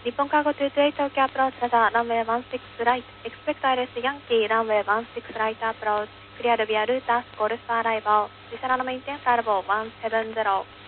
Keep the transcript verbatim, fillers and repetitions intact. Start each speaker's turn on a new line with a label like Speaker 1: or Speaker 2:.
Speaker 1: 日本カーゴにじゅうはち東京アプローチラザーランウェイワンシックスライト、エクスペクトアイレスヤンキーランウェイワンシックスライトアプローチ、クリアルビアルータスコールスパーライバー、ディシャナルメインテンサルボーワンセブンゼロ。